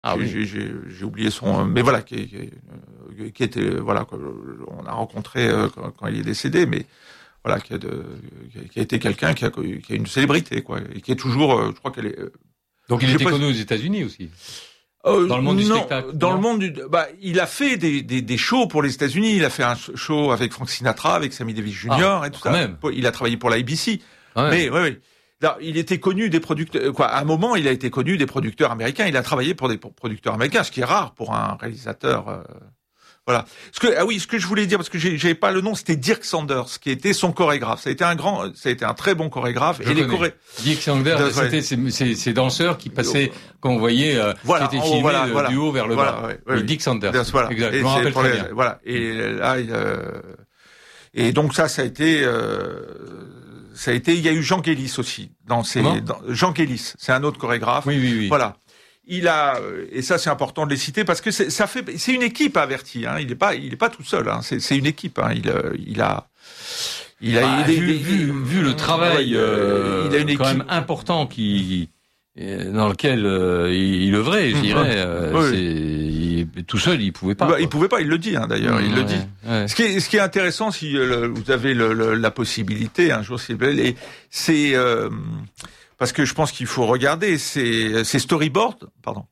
Ah oui. J'ai oublié son, mais voilà, qui était, voilà, on a rencontré quand il est décédé, mais voilà, qui a été quelqu'un qui a une célébrité, quoi, et qui est toujours, je crois qu'elle est. Donc il était connu aux États-Unis aussi. Dans le monde du spectacle. Dans le monde il a fait des shows pour les États-Unis. Il a fait un show avec Frank Sinatra, avec Sammy Davis Jr. et tout ça. Même. Il a travaillé pour la ABC. Mais oui. Alors, il était connu des producteurs, à un moment, il a été connu des producteurs américains. Il a travaillé pour des producteurs américains, ce qui est rare pour un réalisateur. Voilà. Ce que je voulais dire, parce que j'avais pas le nom, c'était Dirk Sanders, qui était son chorégraphe. Ça a été un très bon chorégraphe. Dirk Sanders, c'était ces danseurs qui passaient, quand on voyait, qui étaient filmés du haut vers le bas. Et Dirk Sanders. Voilà. Exact. Je m'en rappelle très bien. Voilà. Et là, et donc ça a été, il y a eu Jean Kellis aussi Jean Kellis, c'est un autre chorégraphe. Oui. Voilà. Il a, et ça c'est important de les citer parce que c'est une équipe avertie, hein. Il est pas tout seul, hein. C'est une équipe, hein. Il a vu le travail, il a une équipe quand même important dans lequel il œuvrait, je dirais. Tout seul, il pouvait pas. Il pouvait pas. Il le dit, hein, d'ailleurs. Il le dit. Ouais. Ce qui est intéressant, si vous avez la possibilité un jour, s'il vous plaît, c'est parce que je pense qu'il faut regarder ces storyboards. Pardon.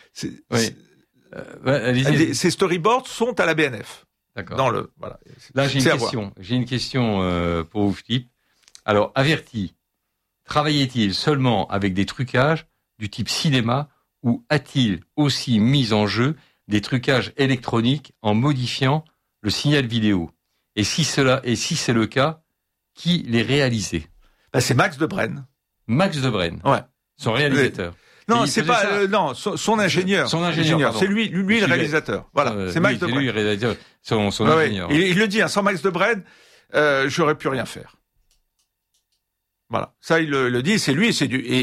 Allez-y. Ces storyboards sont à la BNF. D'accord. Voilà. Là, j'ai une question pour vous, Philippe. Alors, Averti travaillait-il seulement avec des trucages du type cinéma ou a-t-il aussi mis en jeu des trucages électroniques en modifiant le signal vidéo? Et si c'est le cas, qui les réalisait? C'est Max Debrenne. Max Debrenne. Ouais. Son réalisateur. Non, c'est pas son ingénieur. Son ingénieur. C'est lui le réalisateur. Voilà, c'est Max Debrenne. C'est lui le réalisateur. Son ingénieur. Il le dit, hein, sans Max Debrenne, j'aurais pu rien faire. Voilà, ça il le dit, c'est lui,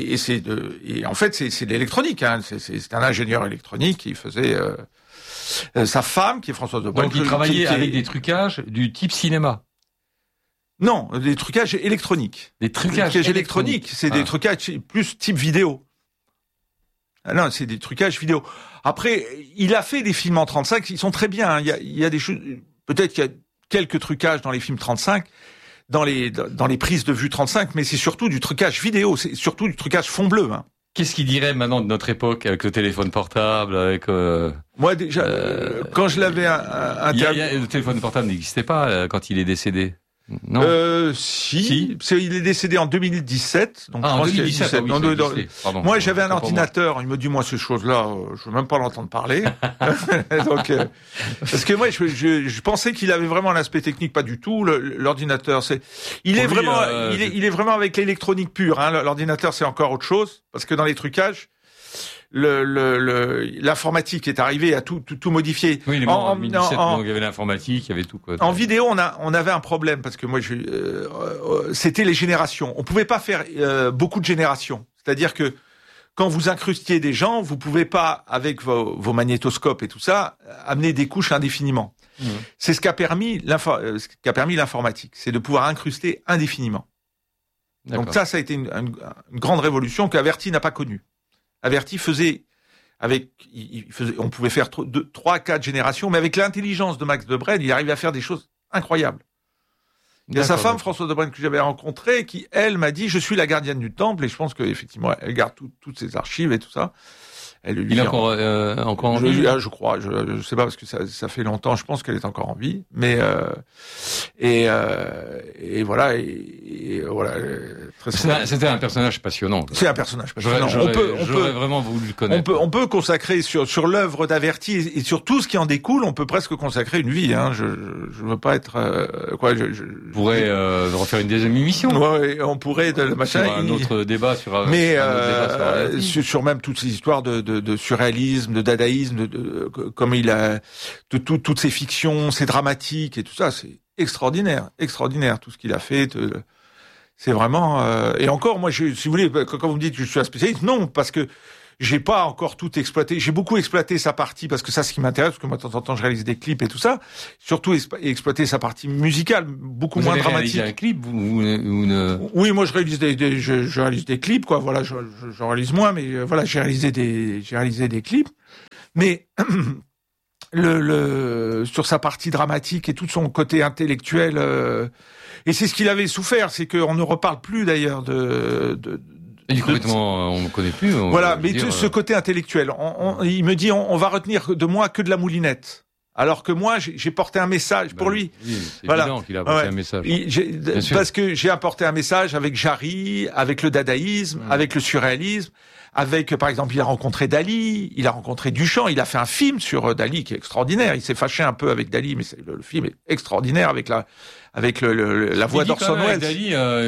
et en fait c'est de l'électronique, hein. C'est un ingénieur électronique qui faisait sa femme qui est Françoise Debrenne. Donc il travaillait avec des trucages du type cinéma. Non, des trucages électroniques. Des trucages électroniques, c'est des trucages plus type vidéo. Ah non, c'est des trucages vidéo. Après, il a fait des films en 35, ils sont très bien, hein. Il y a des choses, peut-être qu'il y a quelques trucages dans les films 35. Dans les prises de vue 35, mais c'est surtout du trucage vidéo, c'est surtout du trucage fond bleu, hein. Qu'est-ce qu'il dirait maintenant de notre époque avec le téléphone portable, avec Moi déjà, quand je l'avais le téléphone portable n'existait pas quand il est décédé. Non. Si. Il est décédé en 2017. Donc en 2017. Moi, j'avais un ordinateur. Il me dit, moi, ces choses-là, je veux même pas l'entendre parler. Donc, parce que moi, je pensais qu'il avait vraiment l'aspect technique, pas du tout. L'ordinateur, il est vraiment avec l'électronique pure, hein. L'ordinateur, c'est encore autre chose. Parce que dans les trucages, l'informatique est arrivée à tout modifier. Oui, il y avait l'informatique, il y avait tout, quoi. En vidéo, on avait un problème parce que moi, c'était les générations. On pouvait pas faire beaucoup de générations. C'est-à-dire que quand vous incrustiez des gens, vous pouvez pas, avec vos magnétoscopes et tout ça, amener des couches indéfiniment. Mmh. C'est ce qu'a permis l'informatique, c'est de pouvoir incruster indéfiniment. D'accord. Donc ça a été une grande révolution qu'Averti n'a pas connue. Averti faisait, on pouvait faire 3 à 4 générations, mais avec l'intelligence de Max Debrenne, il arrivait à faire des choses incroyables. Il y a sa femme, Françoise Debrenne, que j'avais rencontrée, qui, elle, m'a dit, je suis la gardienne du temple, et je pense qu'effectivement, elle garde toutes ses archives et tout ça. Il est encore en vie? Je crois, je sais pas, parce que ça fait longtemps, je pense qu'elle est encore en vie, mais, et voilà, voilà. C'était un personnage passionnant. C'est un personnage passionnant. J'aurais vraiment voulu le connaître. On peut consacrer sur l'œuvre d'Averti et sur tout ce qui en découle, on peut presque consacrer une vie, hein. Je veux pas être, On pourrait refaire une deuxième émission. Ouais, on pourrait, sur un autre débat sur, sur même toutes ces histoires de surréalisme, de dadaïsme, comme il a, toutes ces fictions, ces dramatiques et tout ça, c'est extraordinaire tout ce qu'il a fait. C'est vraiment et encore moi, si vous voulez, quand vous me dites que je suis un spécialiste, non, parce que J'ai pas encore tout exploité. J'ai beaucoup exploité sa partie parce que ça, ce qui m'intéresse, parce que moi, de temps en temps, je réalise des clips et tout ça. Surtout exploiter sa partie musicale, beaucoup moins dramatique. Vous avez réalisé un clip ou une... Oui, moi, je réalise je réalise des clips, quoi. Voilà, j'en réalise moins, mais voilà, j'ai réalisé des clips. Mais sur sa partie dramatique et tout son côté intellectuel, et c'est ce qu'il avait souffert, c'est qu'on ne reparle plus d'ailleurs complètement, on ne connaît plus. Voilà, mais ce côté intellectuel, il me dit, on va retenir de moi que de la moulinette. Alors que moi, j'ai porté un message pour lui. Oui, c'est évident qu'il a apporté un message. Parce que j'ai apporté un message avec Jarry, avec le dadaïsme, avec le surréalisme, avec, par exemple, il a rencontré Dali, il a rencontré Duchamp, il a fait un film sur Dali qui est extraordinaire. Il s'est fâché un peu avec Dali, mais le film est extraordinaire avec la voix d'Orson Welles. Dali,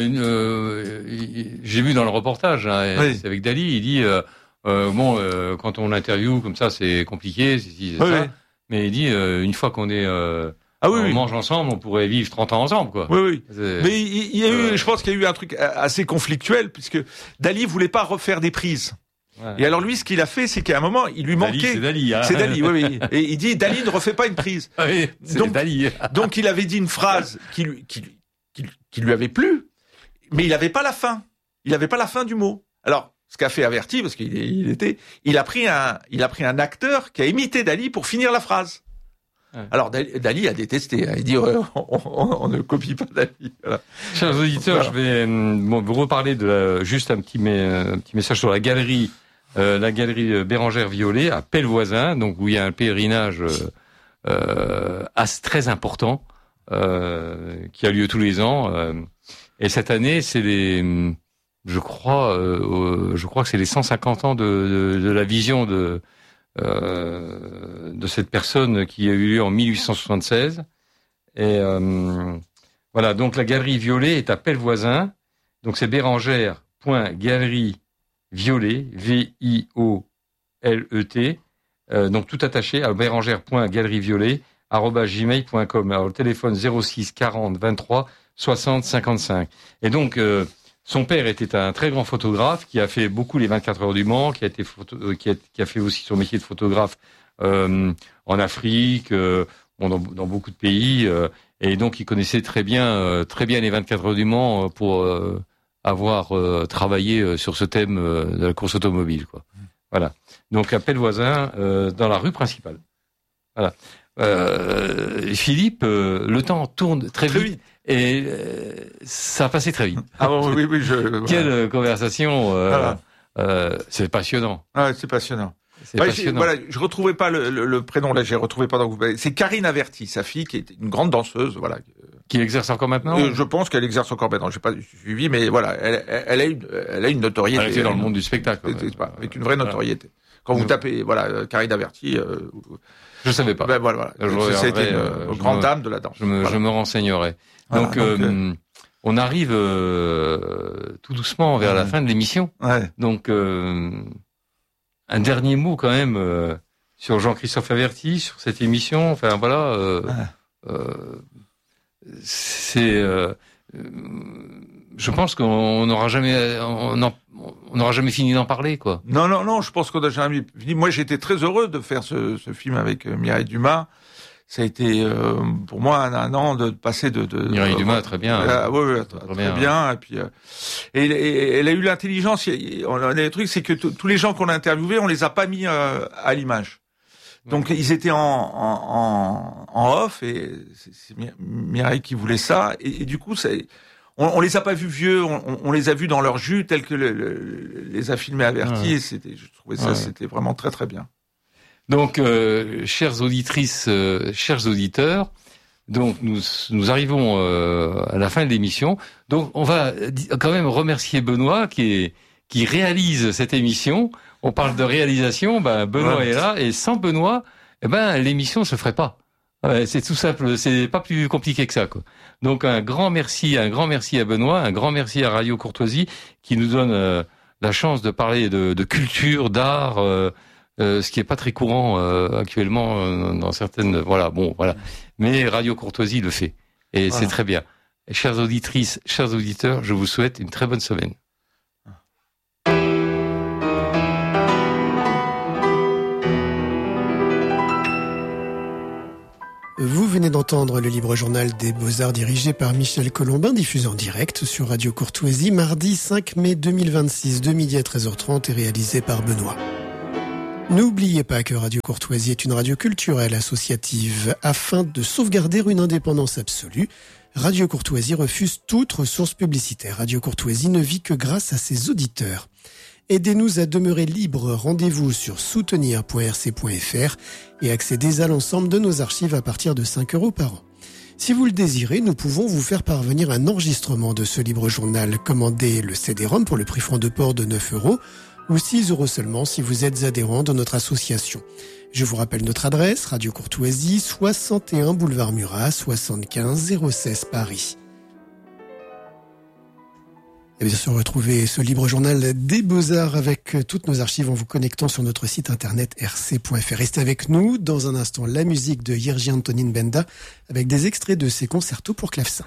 j'ai vu dans le reportage, hein, oui. C'est avec Dali, il dit quand on interview comme ça, c'est compliqué, c'est ça. Oui. Mais il dit une fois qu'on est on mange ensemble, on pourrait vivre 30 ans ensemble, quoi. Oui, oui. Mais il y a eu, je pense qu'il y a eu un truc assez conflictuel puisque Dali voulait pas refaire des prises. Ouais. Et alors lui, ce qu'il a fait, c'est qu'à un moment, il lui manquait. C'est Dali, hein. C'est Dali, oui. Et il dit, Dali ne refait pas une prise. Ah oui, c'est Dali. Donc il avait dit une phrase qui lui avait plu, mais il n'avait pas la fin. Il n'avait pas la fin du mot. Alors, ce qu'a fait Averti, parce il a pris un acteur qui a imité Dali pour finir la phrase. Ouais. Alors Dali a détesté. Hein. Il dit on ne copie pas Dali. Voilà. Chers auditeurs, voilà. Je vais vous reparler juste un petit message sur la galerie Bérengère Violet à Pellevoisin, donc où il y a un pèlerinage très important qui a lieu tous les ans. Et cette année, c'est je crois que c'est les 150 ans de la vision de cette personne qui a eu lieu en 1876. Et voilà, donc la galerie Violet est à Pellevoisin. Donc c'est Bérengère.galerie Violet, VIOLET, donc tout attaché à bérengère.galerieviolet@gmail.com. Alors le téléphone 06 40 23 60 55. Et donc son père était un très grand photographe qui a fait beaucoup les 24 heures du Mans, qui a fait aussi son métier de photographe en Afrique, dans beaucoup de pays, et donc il connaissait très bien les 24 heures du Mans pour avoir travaillé sur ce thème de la course automobile, quoi. Voilà. Donc à Pellevoisin, dans la rue principale. Voilà. Philippe, le temps tourne très vite. Et ça a passé très vite. Ah bon, oui, Quelle conversation. Voilà. C'est passionnant. Ah, c'est passionnant. Je retrouvais pas le prénom là, j'ai retrouvé pendant que vous. C'est Karine Averti, sa fille, qui est une grande danseuse, voilà. Qui exerce encore maintenant. Je pense qu'elle exerce encore maintenant. J'ai pas suivi, mais voilà, elle a une notoriété. Elle était dans le monde du spectacle. Avec une vraie notoriété. Quand vous tapez, voilà, Karine Averti. Je savais pas. Ben voilà. C'était une grande dame de la danse. Je me renseignerai. Donc, on arrive tout doucement vers la fin de l'émission. Ouais. Donc, un dernier mot quand même sur Jean-Christophe Averti, sur cette émission. Enfin voilà, je pense qu'on n'aura jamais, on n'aura jamais fini d'en parler, quoi. Non. Je pense qu'on n'a jamais fini. Moi, j'étais très heureux de faire ce film avec Mireille Dumas. Ça a été pour moi un an de passer de Mireille Dumas, très bien. Oui, très bien. Et puis elle a eu l'intelligence. Le truc, c'est que tous les gens qu'on a interviewés, on les a pas mis à l'image. Donc ils étaient en off et c'est Mireille qui voulait ça. Et du coup, on les a pas vus vieux. On les a vus dans leur jus, tel que les a filmés Averti. Et je trouvais ça, c'était vraiment très très bien. Donc, chères auditrices, chers auditeurs, donc nous arrivons à la fin de l'émission. Donc, on va quand même remercier Benoît qui réalise cette émission. On parle de réalisation, Benoît est là, et sans Benoît, l'émission se ferait pas. C'est tout simple, c'est pas plus compliqué que ça, quoi. Donc, un grand merci à Benoît, un grand merci à Radio Courtoisie qui nous donne la chance de parler de culture, d'art. Ce qui est pas très courant actuellement dans certaines, voilà. Mais Radio Courtoisie le fait et c'est très bien. Et chères auditrices, chers auditeurs, je vous souhaite une très bonne semaine. venez d'entendre le libre journal des Beaux-Arts dirigé par Michel Colombin, diffusé en direct sur Radio Courtoisie, mardi 5 mai 2026, de midi à 13h30 et réalisé par Benoît. N'oubliez pas que Radio Courtoisie est une radio culturelle associative. Afin de sauvegarder une indépendance absolue, Radio Courtoisie refuse toute ressource publicitaire. Radio Courtoisie ne vit que grâce à ses auditeurs. Aidez-nous à demeurer libres. Rendez-vous sur soutenir.rc.fr et accédez à l'ensemble de nos archives à partir de 5 € par an. Si vous le désirez, nous pouvons vous faire parvenir un enregistrement de ce libre journal. Commandez le CD-ROM pour le prix franc de port de 9 € ou 6 € seulement si vous êtes adhérent de notre association. Je vous rappelle notre adresse, Radio Courtoisie, 61 boulevard Murat, 75 016 Paris. Et bien sûr, retrouvez ce libre journal des Beaux-Arts avec toutes nos archives en vous connectant sur notre site internet rc.fr. Restez avec nous. Dans un instant, la musique de Jiří Antonín Benda avec des extraits de ses concertos pour clavecin.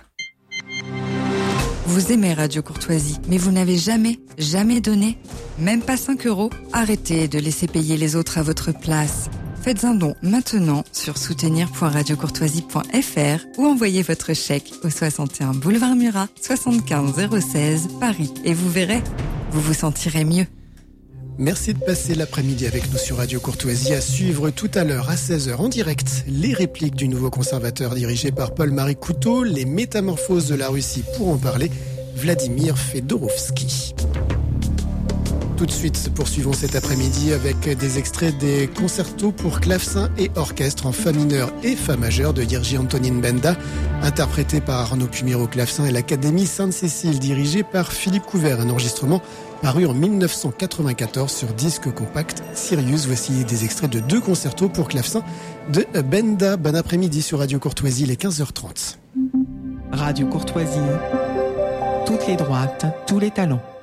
Vous aimez Radio Courtoisie, mais vous n'avez jamais donné, même pas 5 €. Arrêtez de laisser payer les autres à votre place. Faites un don maintenant sur soutenir.radiocourtoisie.fr ou envoyez votre chèque au 61 boulevard Murat, 75 016 Paris. Et vous verrez, vous vous sentirez mieux. Merci de passer l'après-midi avec nous sur Radio Courtoisie. À suivre tout à l'heure à 16h en direct, les répliques du nouveau conservateur dirigé par Paul-Marie Couteau, les métamorphoses de la Russie pour en parler, Vladimir Fedorovski. Tout de suite, poursuivons cet après-midi avec des extraits des concertos pour clavecin et orchestre en fa mineur et fa majeur de Jiří Antonín Benda, interprété par Arnaud Pumire au clavecin et l'Académie Sainte-Cécile, dirigée par Philippe Couvert. Un enregistrement paru en 1994 sur disque compact Sirius. Voici des extraits de 2 concertos pour clavecin de Benda. Bon après-midi sur Radio Courtoisie, il est 15h30. Radio Courtoisie, toutes les droites, tous les talents.